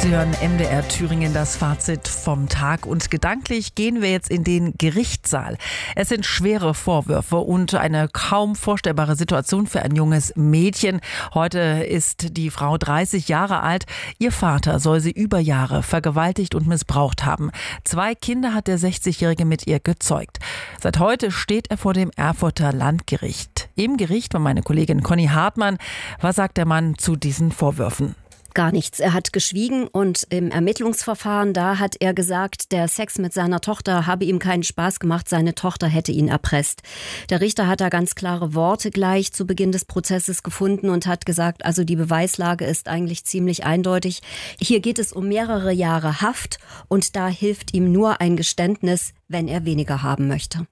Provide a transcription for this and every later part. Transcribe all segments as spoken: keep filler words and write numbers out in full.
Sie hören M D R Thüringen, das Fazit vom Tag. Und gedanklich gehen wir jetzt in den Gerichtssaal. Es sind schwere Vorwürfe und eine kaum vorstellbare Situation für ein junges Mädchen. Heute ist die Frau dreißig Jahre alt. Ihr Vater soll sie über Jahre vergewaltigt und missbraucht haben. Zwei Kinder hat der sechzigjährige mit ihr gezeugt. Seit heute steht er vor dem Erfurter Landgericht. Im Gericht war meine Kollegin Conny Hartmann. Was sagt der Mann zu diesen Vorwürfen? Gar nichts. Er hat geschwiegen und im Ermittlungsverfahren, da hat er gesagt, der Sex mit seiner Tochter habe ihm keinen Spaß gemacht, seine Tochter hätte ihn erpresst. Der Richter hat da ganz klare Worte gleich zu Beginn des Prozesses gefunden und hat gesagt, also die Beweislage ist eigentlich ziemlich eindeutig. Hier geht es um mehrere Jahre Haft und da hilft ihm nur ein Geständnis, wenn er weniger haben möchte.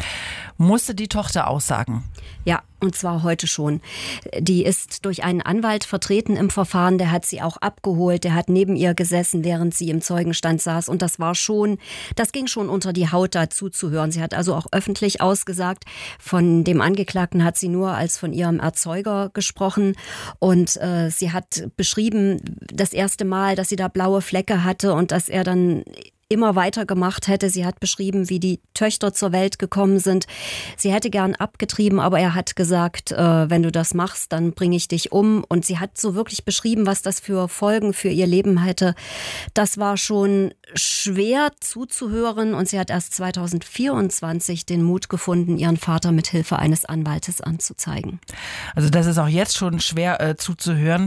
Musste die Tochter aussagen? Ja, und zwar heute schon. Die ist durch einen Anwalt vertreten im Verfahren, der hat sie auch abgeholt, der hat neben ihr gesessen, während sie im Zeugenstand saß und das war schon, das ging schon unter die Haut, da zuzuhören. Sie hat also auch öffentlich ausgesagt, von dem Angeklagten hat sie nur als von ihrem Erzeuger gesprochen und äh, sie hat beschrieben, das erste Mal, dass sie da blaue Flecke hatte und dass er dann immer weitergemacht hätte. Sie hat beschrieben, wie die Töchter zur Welt gekommen sind. Sie hätte gern abgetrieben, aber er hat gesagt, äh, wenn du das machst, dann bringe ich dich um. Und sie hat so wirklich beschrieben, was das für Folgen für ihr Leben hätte. Das war schon schwer zuzuhören und sie hat erst zweitausendvierundzwanzig den Mut gefunden, ihren Vater mit Hilfe eines Anwaltes anzuzeigen. Also das ist auch jetzt schon schwer äh, zuzuhören.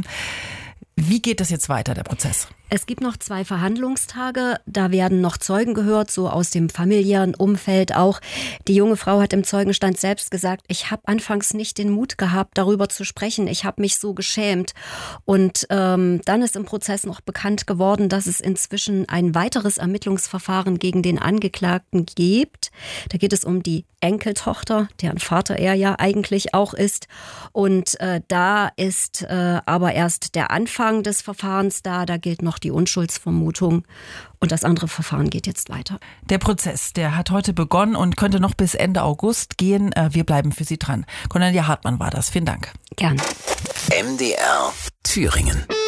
Wie geht das jetzt weiter, der Prozess? Es gibt noch zwei Verhandlungstage, da werden noch Zeugen gehört, so aus dem familiären Umfeld auch. Die junge Frau hat im Zeugenstand selbst gesagt, ich habe anfangs nicht den Mut gehabt, darüber zu sprechen. Ich habe mich so geschämt. Und ähm, dann ist im Prozess noch bekannt geworden, dass es inzwischen ein weiteres Ermittlungsverfahren gegen den Angeklagten gibt. Da geht es um die Enkeltochter, deren Vater er ja eigentlich auch ist. Und äh, da ist äh, aber erst der Anfang des Verfahrens da, da gilt noch die Unschuldsvermutung und das andere Verfahren geht jetzt weiter. Der Prozess, der hat heute begonnen und könnte noch bis Ende August gehen. Wir bleiben für Sie dran. Cornelia Hartmann war das. Vielen Dank. Gern. M D R Thüringen.